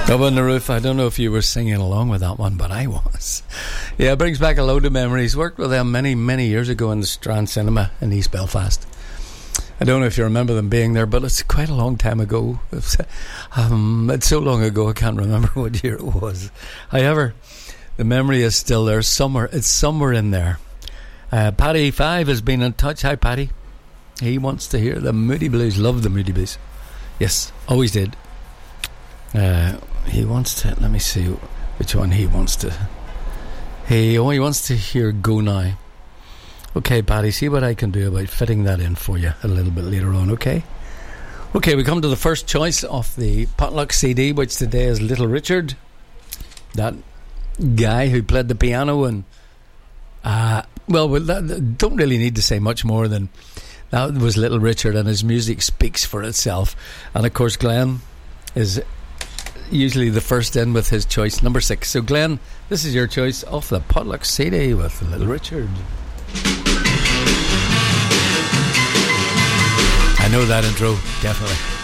Up on the Roof. I don't know if you were singing along with that one, but I was. Yeah, it brings back a load of memories. Worked with them many, many years ago in the Strand Cinema in East Belfast. I don't know if you remember them being there, but it's quite a long time ago. It's so long ago I can't remember what year it was. However, the memory is still there somewhere. It's somewhere in there. Paddy 5 has been in touch. Hi, Paddy. He wants to hear the Moody Blues. Love the Moody Blues. Yes, always did. He wants to, let me see which one he wants to. He wants to hear Go Now. Okay, Paddy, see what I can do about fitting that in for you a little bit later on, okay? Okay, we come to the first choice of the Potluck CD, which today is Little Richard. That guy who played the piano and... don't really need to say much more than that was Little Richard, and his music speaks for itself. And of course, Glenn is usually the first in with his choice, number 6. So Glenn, this is your choice off the Potluck CD with Little Richard. I know that intro, definitely.